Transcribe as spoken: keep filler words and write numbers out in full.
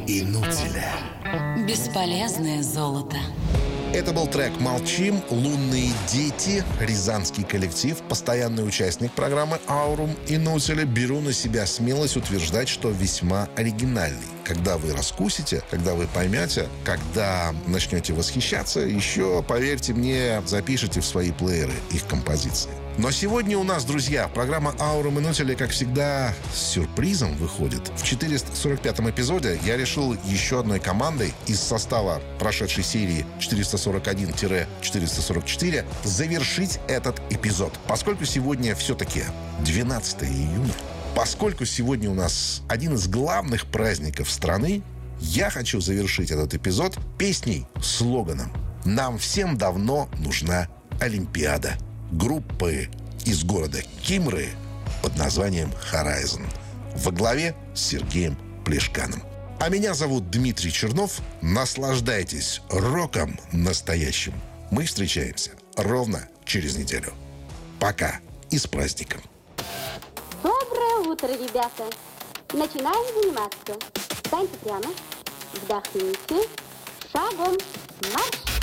Инутиля. Бесполезное золото. Это был трек «Молчим», «Лунные дети», рязанский коллектив, постоянный участник программы «Аурум Инутиля». Беру на себя смелость утверждать, что весьма оригинальный. Когда вы раскусите, когда вы поймете, когда начнете восхищаться, еще, поверьте мне, запишите в свои плееры их композиции. Но сегодня у нас, друзья, программа «Аурум Инутиля», как всегда, с сюрпризом выходит. В четыреста сорок пятом эпизоде я решил еще одной командой из состава прошедшей серии четыреста сорок один - четыреста сорок четыре завершить этот эпизод. Поскольку сегодня все-таки двенадцатое июня, поскольку сегодня у нас один из главных праздников страны, я хочу завершить этот эпизод песней, слоганом «Нам всем давно нужна Олимпиада» группы из города Кимры под названием Horizon во главе с Сергеем Плешканом. А меня зовут Дмитрий Чернов. Наслаждайтесь роком настоящим. Мы встречаемся ровно через неделю. Пока и с праздником. Доброе утро, ребята. Начинаем заниматься. Встаньте прямо, вдохните, шагом марш.